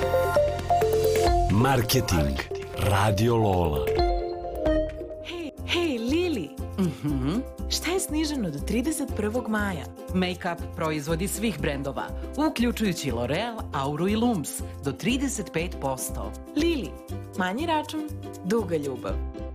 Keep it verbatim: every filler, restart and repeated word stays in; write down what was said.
Marketing. Radio Lola. Hej, hej, Lili. Mhm. Šta je sniženo do trideset prvog maja? Make-up proizvodi svih brendova, uključujući L'Oreal, Auru i Lums, do trideset pet posto. Lili, manji račun, duga ljubav.